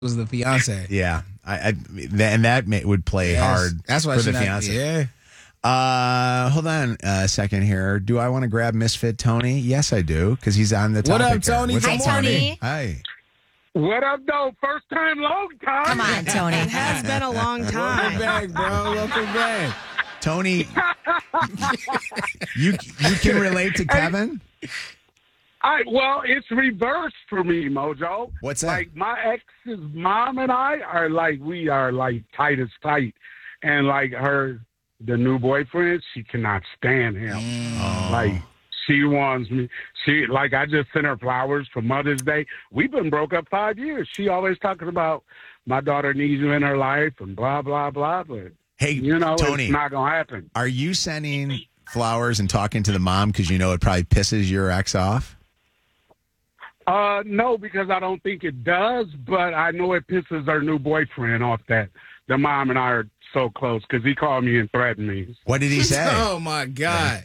was the fiance. Yeah, and that would play hard. That's why for the fiance. Yeah. Hold on a second here. Do I want to grab Misfit Tony? Yes, I do, because he's on the topic. What up, Tony? What's Hi, up, Tony. Hi. What up, though? First time, long time. Come on, Tony. It has been a long Welcome time. back, bro. Welcome back. Tony, you can relate to Kevin? Well, it's reversed for me, Mojo. What's that? Like, my ex's mom and I are we are tight as tight. And, the new boyfriend, she cannot stand him. She wants me. I just sent her flowers for Mother's Day. We've been broke up 5 years. She always talking about my daughter needs you in her life and blah, blah, blah. But, Hey, Tony, it's not going to happen. Are you sending flowers and talking to the mom because you know it probably pisses your ex off? No, because I don't think it does, but I know it pisses her new boyfriend off that the mom and I are so close because he called me and threatened me. What did he say? Oh, my God.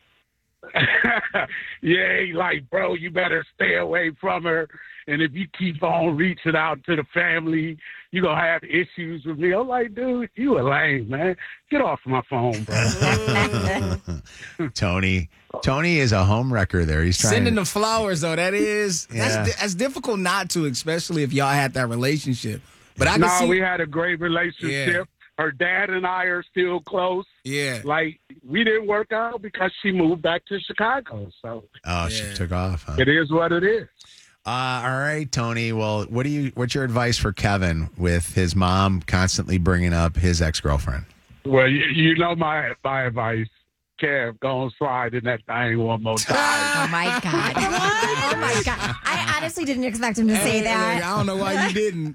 Yeah, bro, you better stay away from her. And if you keep on reaching out to the family, you're going to have issues with me. I'm like, dude, you a lame, man. Get off my phone, bro. Tony is a home wrecker there. He's trying Sending the flowers, though, that's difficult not to, especially if y'all had that relationship. But I can see. We had a great relationship. Yeah. Her dad and I are still close. Yeah. We didn't work out because she moved back to Chicago. So she took off, huh? it is what it is. All right, Tony. Well, what's your advice for Kevin with his mom constantly bringing up his ex-girlfriend? Well, you know my advice. Kev, go and slide in that thing one more time. Oh, my God. Oh, my God. I honestly didn't expect him to say that. I don't know why you didn't.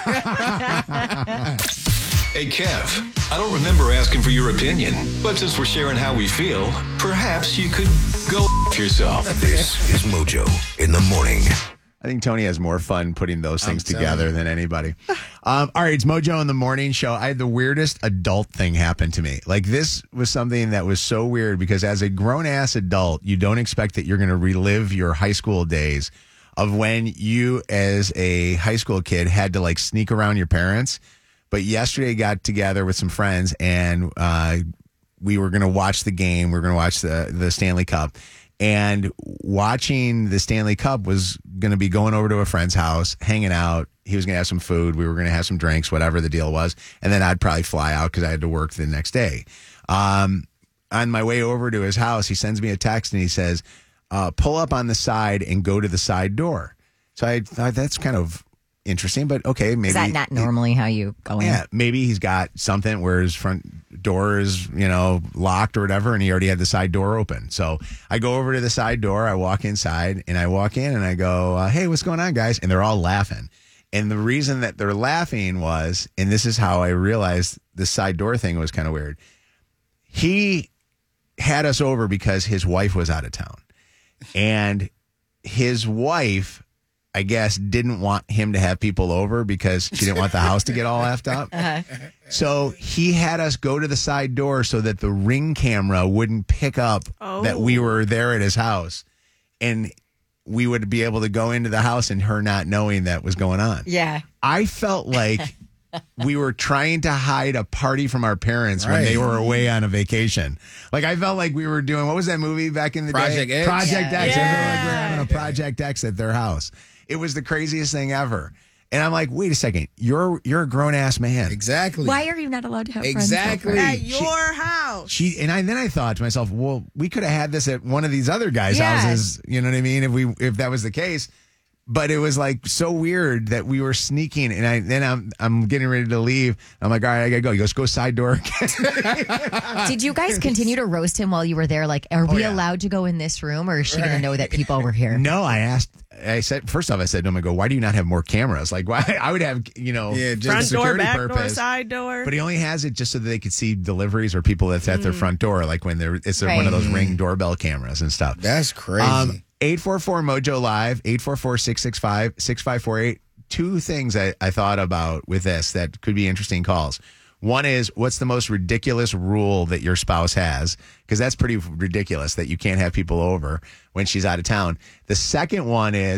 Hey, Kev, I don't remember asking for your opinion, but since we're sharing how we feel, perhaps you could go yourself. This is Mojo in the morning. I think Tony has more fun putting those things together than anybody. All right, it's Mojo in the Morning Show. I had the weirdest adult thing happen to me. This was something that was so weird because as a grown-ass adult, you don't expect that you're going to relive your high school days of when you, as a high school kid, had to, sneak around your parents. But yesterday got together with some friends, and we were going to watch the game. We were going to watch the Stanley Cup. And watching the Stanley Cup was going to be going over to a friend's house, hanging out. He was going to have some food. We were going to have some drinks, whatever the deal was. And then I'd probably fly out because I had to work the next day. On my way over to his house, he sends me a text and he says, pull up on the side and go to the side door. So I thought that's kind of interesting, but okay, maybe. Is that not normally how you go in? Yeah, maybe he's got something where his front door is, locked or whatever, and he already had the side door open. So I go over to the side door, I walk inside, and I walk in and I go, hey, what's going on, guys? And they're all laughing. And the reason that they're laughing was, and this is how I realized the side door thing was kind of weird. He had us over because his wife was out of town. And his wife, I guess, didn't want him to have people over because she didn't want the house to get all effed up. So he had us go to the side door so that the Ring camera wouldn't pick up that we were there at his house. And we would be able to go into the house and her not knowing that was going on. Yeah. I felt like we were trying to hide a party from our parents when they were away on a vacation. I felt like we were doing, what was that movie back in the Project day? X? Project X. Yeah. I felt like we were having a Project X at their house. It was the craziest thing ever. And I'm like, wait a second. You're a grown-ass man. Exactly. Why are you not allowed to have Exactly. friends At your house. Then I thought to myself, well, we could have had this at one of these other guys' Yeah. houses. You know what I mean? If that was the case. But it was so weird that we were sneaking, and I'm getting ready to leave. I'm like, all right, I gotta go. He goes, go side door again. Did you guys continue to roast him while you were there? Are we allowed to go in this room, or is she going to know that people were here? No, I said, first off, I said to him, I go, why do you not have more cameras? Why? I would have, just for Front door, security back door, purpose. side door. But he only has it just so that they could see deliveries or people that's at their front door, when it's one of those Ring doorbell cameras and stuff. That's crazy. 844-MOJO Live, 844-665-6548. Two things I thought about with this that could be interesting calls. One is, what's the most ridiculous rule that your spouse has? Because that's pretty ridiculous that you can't have people over when she's out of town. The second one is,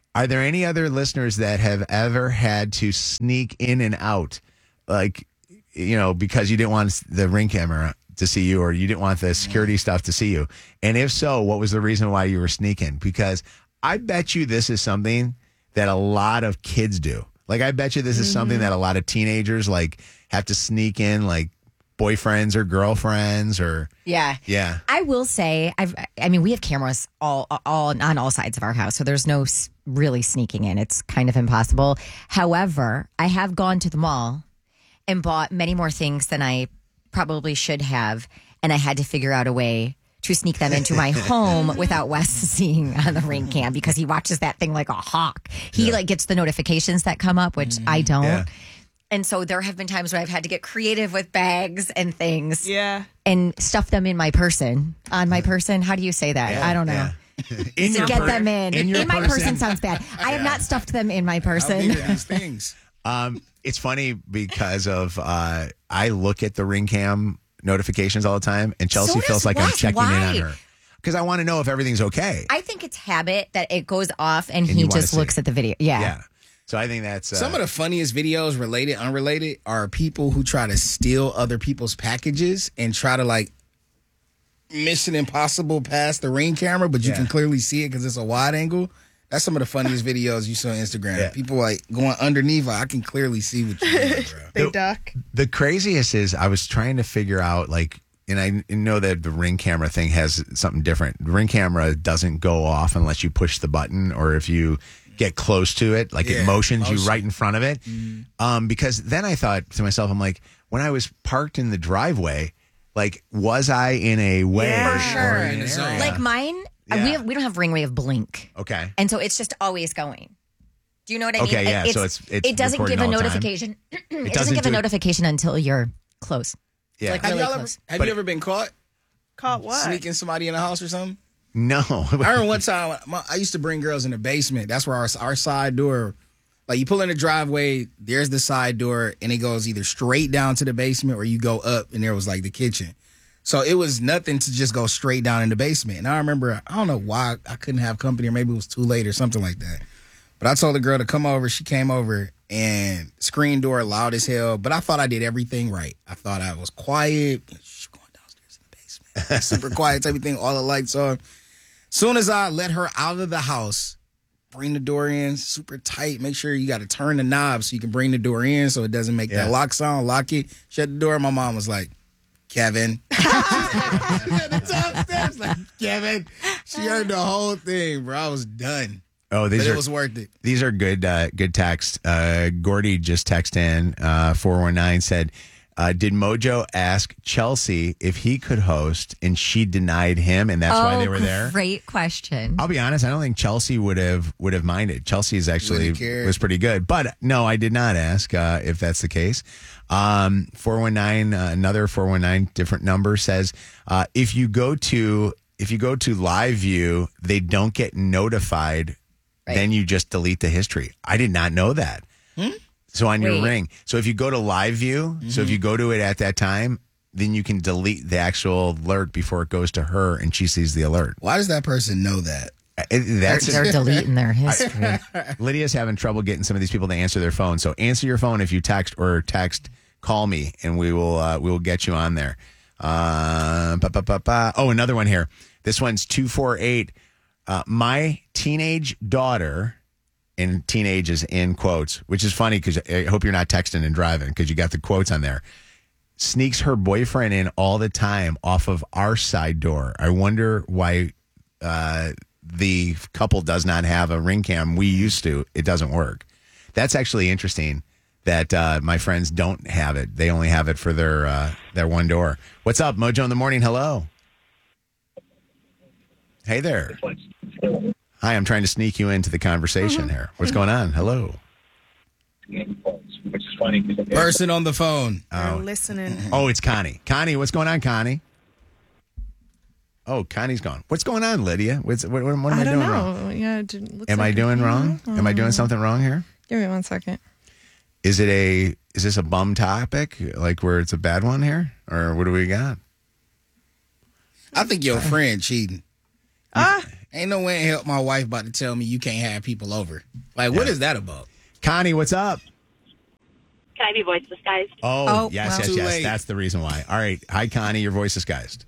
Are there any other listeners that have ever had to sneak in and out, like, because you didn't want the Ring camera to see you or you didn't want the security stuff to see you? And if so, what was the reason why you were sneaking? Because I bet you this is something that a lot of kids do. Like, I bet you this is something that a lot of teenagers, like, have to sneak in, like, boyfriends or girlfriends or... Yeah. I will say, we have cameras all on all sides of our house, so there's no really sneaking in. It's kind of impossible. However, I have gone to the mall and bought many more things than I probably should have, and I had to figure out a way to sneak them into my home without Wes seeing on the Ring cam because he watches that thing like a hawk. He gets the notifications that come up, which I don't. Yeah. And so there have been times when I've had to get creative with bags and things. Yeah. And stuff them in my person. On my person. How do you say that? I don't know. To get them in. In my person sounds bad. I have not stuffed them in my person. These things. It's funny because of I look at the Ring cam notifications all the time, and Chelsea feels like I'm checking in on her. Because I want to know if everything's okay. I think it's habit that it goes off and he just looks at the video. Yeah. So I think that's... Some of the funniest videos, related, unrelated, are people who try to steal other people's packages and try to, like, Mission Impossible past the Ring camera, but you can clearly see it because it's a wide angle. That's some of the funniest videos you saw on Instagram. Yeah. People, like, going underneath, like, I can clearly see what you're doing, bro. They duck. The craziest is I was trying to figure out, like, and I know that the Ring camera thing has something different. The Ring camera doesn't go off unless you push the button or if you... get close to it, like it motions you right in front of it. Because then I thought to myself, I'm like, when I was parked in the driveway, like, was I in a way? For sure. Or in an area? Like mine, we don't have Ring, we have Blink. Okay. And so it's just always going. Do you know what I mean? Okay, yeah. So it doesn't give a notification. It doesn't give a notification until you're close. Yeah. Like really close. Have you ever been caught? Caught what? Sneaking somebody in a house or something? No. I remember one time I used to bring girls in the basement. That's where our side door, like you pull in the driveway, there's the side door, and it goes either straight down to the basement or you go up, and there was like the kitchen. So it was nothing to just go straight down in the basement. And I remember, I don't know why I couldn't have company, or maybe it was too late or something like that. But I told the girl to come over. She came over, and screen door loud as hell. But I thought I did everything right. I thought I was quiet. She's going downstairs in the basement. Super quiet, everything, all the lights on. Soon as I let her out of the house, bring the door in super tight. Make sure you got to turn the knob so you can bring the door in so it doesn't make that lock sound. Lock it. Shut the door. My mom was like, Kevin. Like, Kevin. She heard the whole thing, bro. I was done. Oh, it was worth it. These are good texts. Gordy just texted in, 419, said, did Mojo ask Chelsea if he could host and she denied him and that's why they were there? Great question. I'll be honest, I don't think Chelsea would have minded. Chelsea's actually was pretty good. But no, I did not ask if that's the case. 419, another 419, different number says if you go to Live View, they don't get notified. Right. Then you just delete the history. I did not know that. So on your Ring. So if you go to Live View, so if you go to it at that time, then you can delete the actual alert before it goes to her and she sees the alert. Why does that person know that? They're deleting their history. Lydia's having trouble getting some of these people to answer their phone. So answer your phone if you text call me and we will get you on there. Oh, another one here. This one's 248. My teenage daughter, and teenage is in quotes, which is funny because I hope you're not texting and driving because you got the quotes on there, sneaks her boyfriend in all the time off of our side door. I wonder why the couple does not have a Ring cam. We used to. It doesn't work. That's actually interesting that my friends don't have it. They only have it for their one door. What's up, Mojo in the Morning? Hello. Hey there. Hi, I'm trying to sneak you into the conversation here. What's going on? Hello. Which is funny. Person on the phone. They're listening. Oh, it's Connie. Connie, what's going on, Connie? Oh, Connie's gone. What's going on, Lydia? What am I doing wrong? Yeah, am I doing wrong? Am I doing something wrong here? Give me 1 second. Is this a bum topic, like where it's a bad one here? Or what do we got? I think your friend cheating. Ain't no way in hell my wife about to tell me you can't have people over. Like, what is that about? Connie, what's up? Can I be voice disguised? Oh, Oh, yes, well. yes, Too yes. late. That's the reason why. All right. Hi, Connie. Your voice is disguised.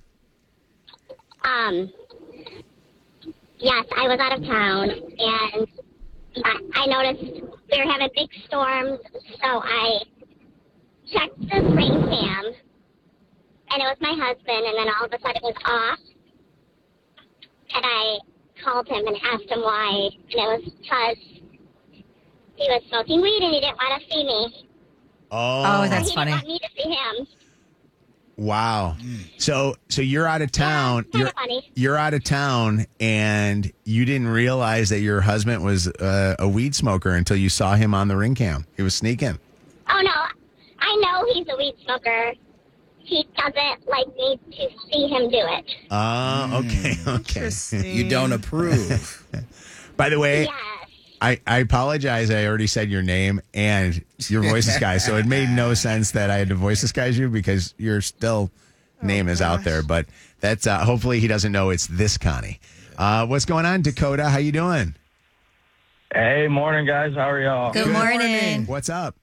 Yes, I was out of town, and I noticed we were having big storms, so I checked the ring cam, and it was my husband, and then all of a sudden it was off, and I called him and asked him why, and it was because he was smoking weed and he didn't want to see me. Oh, Or that's he funny. didn't want me to see him. Wow. So you're out of town. Yeah, kinda funny. You're out of town, and you didn't realize that your husband was a weed smoker until you saw him on the ring cam. He was sneaking. Oh, no. I know he's a weed smoker. He doesn't like me to see him do it. Okay. Okay. Interesting. You don't approve. By the way, Yes. I apologize. I already said your name and your voice disguise, so it made no sense that I had to voice disguise you because your still name is out there. But that's hopefully he doesn't know it's this Connie. What's going on, Dakota? How you doing? Hey, morning, guys. How are y'all? Good morning. What's up?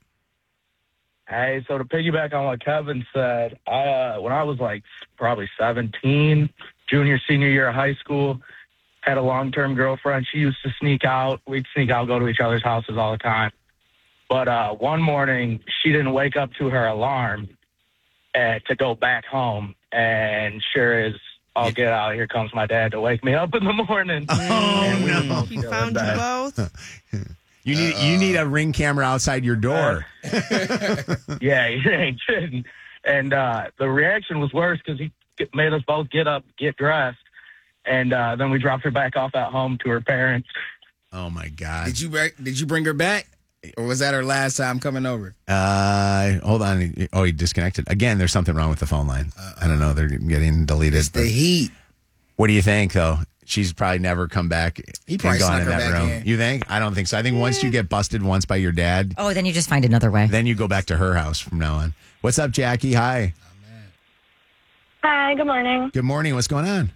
Hey, so to piggyback on what Kevin said, when I was like probably 17, junior, senior year of high school, had a long-term girlfriend. She used to sneak out. We'd sneak out, go to each other's houses all the time. But one morning, she didn't wake up to her alarm to go back home. And sure as I'll get out, here comes my dad to wake me up in the morning. Oh, no. He found you both. You need a ring camera outside your door. Yeah, he ain't kidding. And the reaction was worse because he made us both get up, get dressed, and then we dropped her back off at home to her parents. Oh my God! Did you bring her back, or was that her last time coming over? Hold on. Oh, he disconnected again. There's something wrong with the phone line. I don't know. They're getting deleted. It's the heat. What do you think, though? She's probably never come back. He probably and gone snuck in her that back room. in. You think? I don't think so. I think once you get busted once by your dad, Oh, then you just find another way. then you go back to her house from now on. What's up, Jackie? Hi. Hi, good morning. Good morning. What's going on?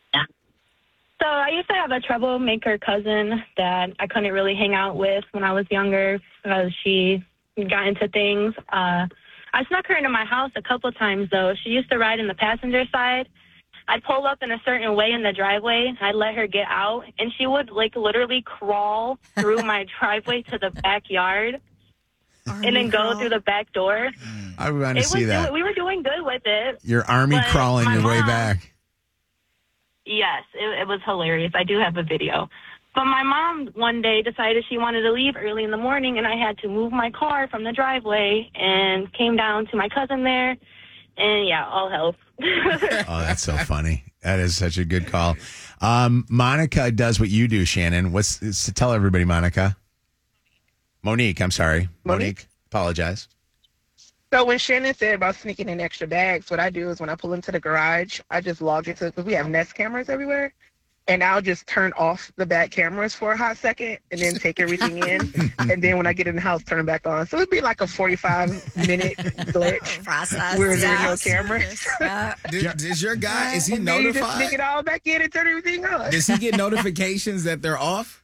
So I used to have a troublemaker cousin that I couldn't really hang out with when I was younger because she got into things. I snuck her into my house a couple times, though. She used to ride in the passenger side. I'd pull up in a certain way in the driveway. I'd let her get out, and she would, like, literally crawl through my driveway to the backyard and then go through the back door. I want to see that. We were doing good with it. Your army But crawling my your way mom- back. Yes, it was hilarious. I do have a video. But my mom one day decided she wanted to leave early in the morning, and I had to move my car from the driveway and came down to my cousin there. And, yeah, all hell. Oh, that's so funny. That is such a good call. Monica does what you do, Shannon. Tell everybody, Monica. Monique, I'm sorry. Monique, apologize. So when Shannon said about sneaking in extra bags, what I do is when I pull into the garage, I just log into, because we have Nest cameras everywhere, and I'll just turn off the back cameras for a hot second and then take everything in. And then when I get in the house, turn them back on. So it'd be like a 45-minute glitch Process. where there are no Yes. cameras. Does your guy, is he And then you just sneak notified? it all back in and turn everything on. Does he get notifications that they're off?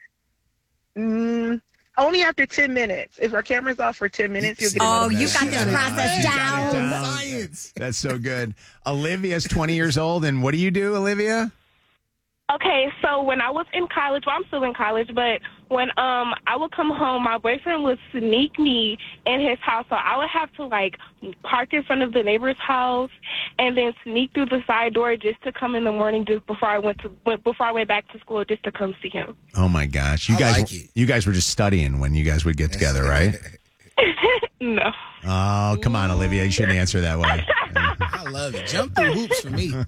Only after 10 minutes. If our camera's off for 10 minutes, you'll get a Oh, you notification. got this process down. Science. That's so good. Olivia's 20 years old, and what do you do, Olivia? Okay, so when I was in college, well, I'm still in college, but when I would come home, my boyfriend would sneak me in his house. So I would have to, like, park in front of the neighbor's house and then sneak through the side door just to come in the morning just before I went back to school just to come see him. Oh my gosh, I like it. you guys were just studying when you guys would get together, right? No. Oh, come on, Olivia, you shouldn't answer that way. I love it. Jump through hoops for me.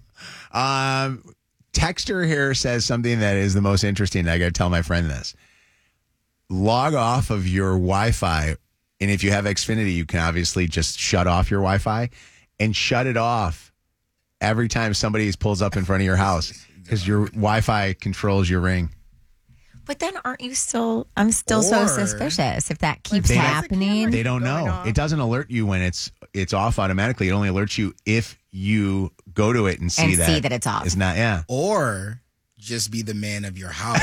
Texter here says something that is the most interesting. I got to tell my friend this. Log off of your Wi-Fi, and if you have Xfinity, you can obviously just shut off your Wi-Fi and shut it off every time somebody pulls up in front of your house because your Wi-Fi controls your ring. But then aren't you still, I'm still so Or- suspicious if that keeps They don't- happening. They don't Going know. off. It doesn't alert you when it's off automatically. It only alerts you if you go to it and see And see that it's off. It's not, yeah. Or just be the man of your house.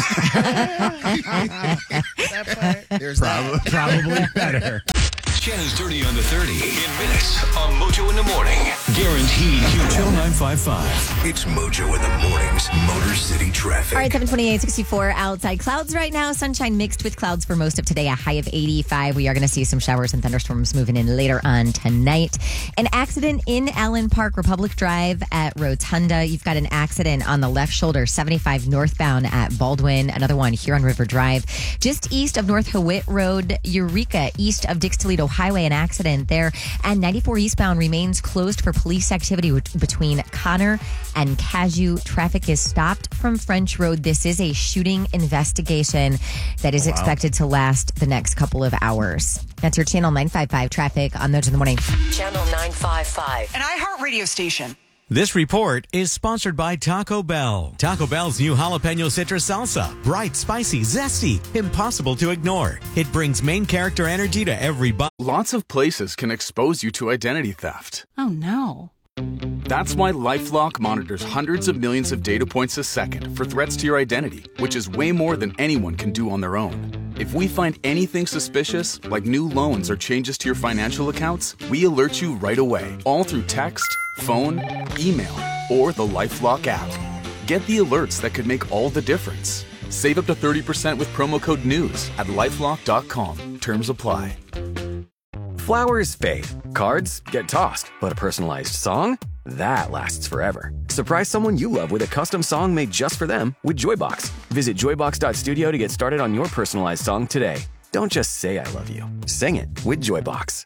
There's probably better. Shannon's Dirty on the 30 in minutes on Mojo in the Morning. Guaranteed humor. Channel 955. It's Mojo in the Mornings. Motor City traffic. All right, 7:28, 64 outside. Clouds right now. Sunshine mixed with clouds for most of today. A high of 85. We are going to see some showers and thunderstorms moving in later on tonight. An accident in Allen Park, Republic Drive at Rotunda. You've got an accident on the left shoulder, 75 northbound at Baldwin. Another one here on River Drive. Just east of North Hewitt Road, Eureka, east of Dix-Toledo Highway, an accident there. And 94 eastbound remains closed for police activity between Connor and Cashew. Traffic is stopped from French Road. This is a shooting investigation that is expected to last the next couple of hours. That's your Channel 955 traffic on Mojo in the Morning. Channel 955. An iHeartRadio station. This report is sponsored by Taco Bell. Taco Bell's new jalapeno citrus salsa. Bright, spicy, zesty, impossible to ignore. It brings main character energy to every bite. Lots of places can expose you to identity theft. Oh, no. That's why LifeLock monitors hundreds of millions of data points a second for threats to your identity, which is way more than anyone can do on their own. If we find anything suspicious, like new loans or changes to your financial accounts, we alert you right away, all through text, phone, email, or the LifeLock app. Get the alerts that could make all the difference. Save up to 30% with promo code NEWS at LifeLock.com. Terms apply. Flowers fade. Cards get tossed. But a personalized song? That lasts forever. Surprise someone you love with a custom song made just for them with Joybox. Visit joybox.studio to get started on your personalized song today. Don't just say I love you. Sing it with Joybox.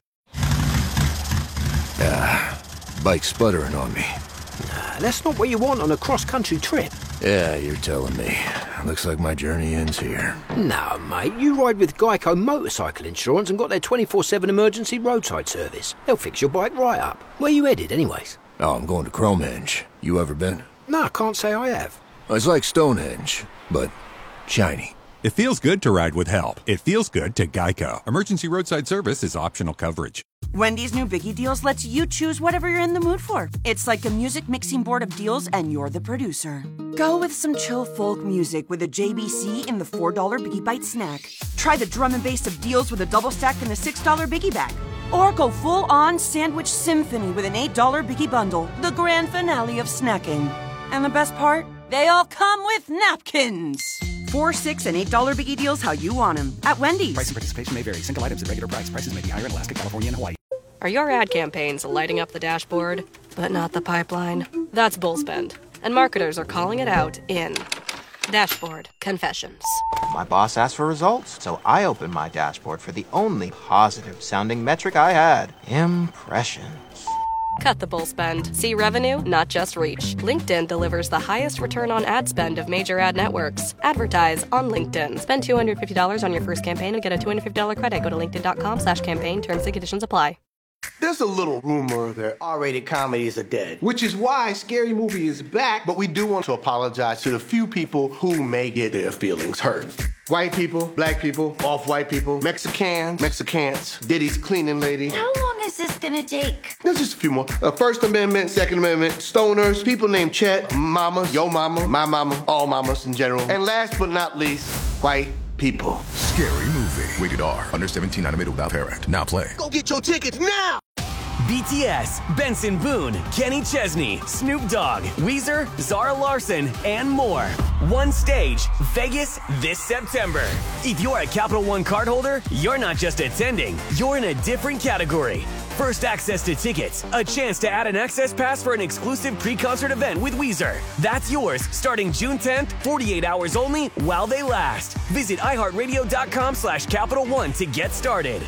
Bike sputtering on me. That's not what you want on a cross-country trip. Yeah, you're telling me. Looks like my journey ends here. No, mate, you ride with Geico Motorcycle Insurance and got their 24/7 emergency roadside service. They'll fix your bike right up. Where you headed, anyways? Oh, I'm going to Cromehenge. You ever been? No, I can't say I have. It's like Stonehenge, but shiny. It feels good to ride with help. It feels good to Geico. Emergency roadside service is optional coverage. Wendy's new Biggie Deals lets you choose whatever you're in the mood for. It's like a music mixing board of deals, and you're the producer. Go with some chill folk music with a JBC in the $4 Biggie Bite snack. Try the drum and bass of deals with a double stack in the $6 Biggie Bag. Or go full-on sandwich symphony with an $8 Biggie Bundle, the grand finale of snacking. And the best part? They all come with napkins. $4, $6, and $8 Biggie Deals how you want them at Wendy's. Price and participation may vary. Single items at regular price. Prices may be higher in Alaska, California, and Hawaii. Are your ad campaigns lighting up the dashboard, but not the pipeline? That's bullspend. And marketers are calling it out in Dashboard Confessions. My boss asked for results, so I opened my dashboard for the only positive-sounding metric I had. Impressions. Cut the bull spend. See revenue, not just reach. LinkedIn delivers the highest return on ad spend of major ad networks. Advertise on LinkedIn. Spend $250 on your first campaign and get a $250 credit. Go to linkedin.com/campaign. Terms and conditions apply. There's a little rumor that R-rated comedies are dead, which is why Scary Movie is back, but we do want to apologize to the few people who may get their feelings hurt. White people, black people, off-white people, Mexicans, Diddy's cleaning lady. How long is this gonna take? There's just a few more. First Amendment, Second Amendment, stoners, people named Chet, mamas, yo mama, my mama, all mamas in general. And last but not least, white people. Scary Movie. Rated R. Under 17, animated without parent. Now play. Go get your tickets now! BTS, Benson Boone, Kenny Chesney, Snoop Dogg, Weezer, Zara Larsson, and more. One stage, Vegas this September. If you're a Capital One cardholder, you're not just attending, you're in a different category. First access to tickets, a chance to add an access pass for an exclusive pre-concert event with Weezer. That's yours starting June 10th, 48 hours only while they last. Visit iHeartRadio.com/Capital One to get started.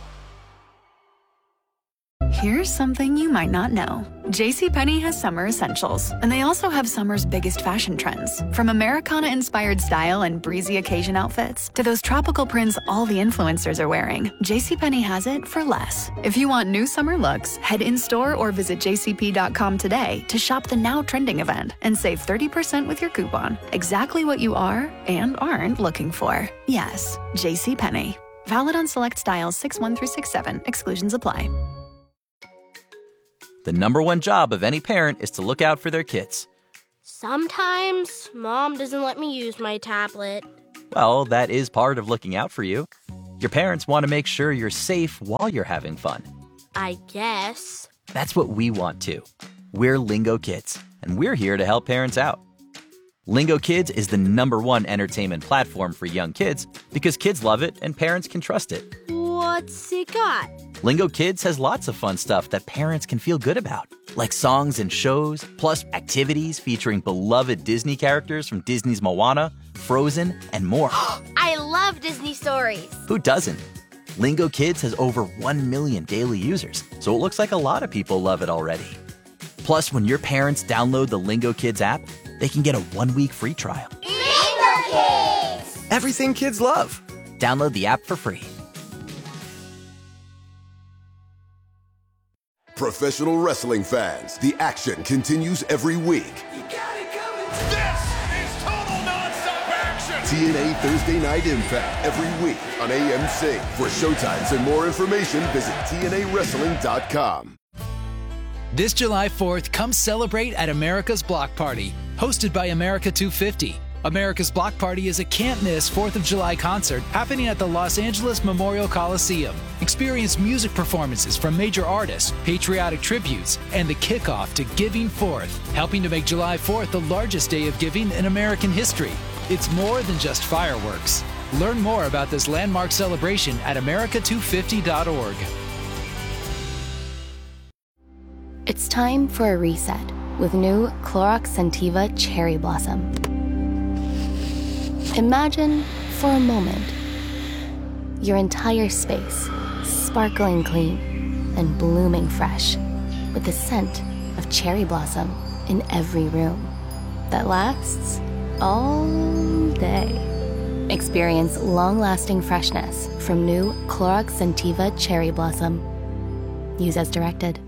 Here's something you might not know. JCPenney has summer essentials, and they also have summer's biggest fashion trends. From Americana-inspired style and breezy occasion outfits to those tropical prints all the influencers are wearing, JCPenney has it for less. If you want new summer looks, head in-store or visit jcp.com today to shop the now trending event and save 30% with your coupon. Exactly what you are and aren't looking for. Yes, JCPenney. Valid on select styles 6-1 through 6-7. Exclusions apply. The number one job of any parent is to look out for their kids. Sometimes Mom doesn't let me use my tablet. Well, that is part of looking out for you. Your parents want to make sure you're safe while you're having fun. I guess. That's what we want too. We're Lingo Kids, and we're here to help parents out. Lingo Kids is the #1 entertainment platform for young kids because kids love it and parents can trust it. What's it got? Lingo Kids has lots of fun stuff that parents can feel good about, like songs and shows, plus activities featuring beloved Disney characters from Disney's Moana, Frozen, and more. I love Disney stories. Who doesn't? Lingo Kids has over 1 million daily users, so it looks like a lot of people love it already. Plus, when your parents download the Lingo Kids app, they can get a 1-week free trial. Lingo Kids! Everything kids love. Download the app for free. Professional wrestling fans, the action continues every week. This is total nonstop action. TNA Thursday Night Impact every week on AMC. For showtimes and more information, visit TNAWrestling.com. This July 4th, come celebrate at America's Block Party, hosted by America 250. America's Block Party is a can't-miss 4th of July concert happening at the Los Angeles Memorial Coliseum. Experience music performances from major artists, patriotic tributes, and the kickoff to Giving Forth, helping to make July 4th the largest day of giving in American history. It's more than just fireworks. Learn more about this landmark celebration at america250.org. It's time for a reset with new Clorox Scentiva Cherry Blossom. Imagine, for a moment, your entire space sparkling clean and blooming fresh with the scent of cherry blossom in every room that lasts all day. Experience long-lasting freshness from new Clorox Scentiva Cherry Blossom. Use as directed.